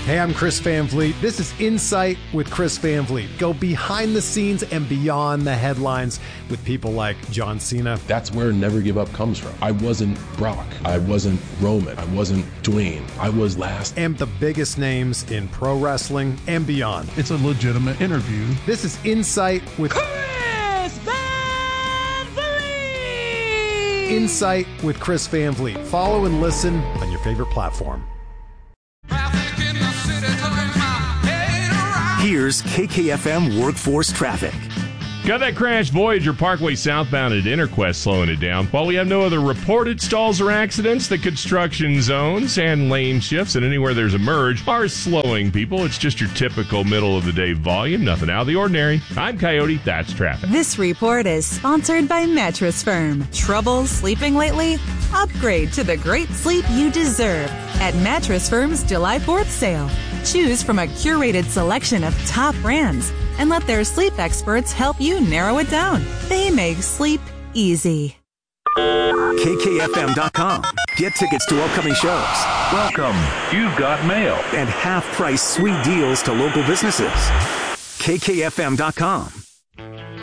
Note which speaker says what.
Speaker 1: Hey, I'm Chris Van Vliet. This is Insight with Chris Van Vliet. Go behind the scenes and beyond the headlines with people like John Cena.
Speaker 2: That's where Never Give Up comes from. I wasn't Brock. I wasn't Roman. I wasn't Dwayne. I was last.
Speaker 1: And the biggest names in pro wrestling and beyond.
Speaker 3: It's a legitimate interview.
Speaker 1: This is Insight with
Speaker 4: Chris Van Vliet.
Speaker 1: Insight with Chris Van Vliet. Follow and listen on your favorite platform.
Speaker 5: Here's KKFM Workforce Traffic.
Speaker 6: Got that crashed Voyager Parkway southbound at Interquest slowing it down. While we have no other reported stalls or accidents, the construction zones and lane shifts and anywhere there's a merge are slowing people. It's just your typical middle-of-the-day volume, nothing out of the ordinary. I'm Coyote, that's traffic.
Speaker 7: This report is sponsored by Mattress Firm. Trouble sleeping lately? Upgrade to the great sleep you deserve at Mattress Firm's July 4th sale. Choose from a curated selection of top brands and let their sleep experts help you narrow it down. They make sleep easy.
Speaker 5: KKFM.com. Get tickets to upcoming shows.
Speaker 8: Welcome. You've got mail.
Speaker 5: And half-price sweet deals to local businesses. KKFM.com.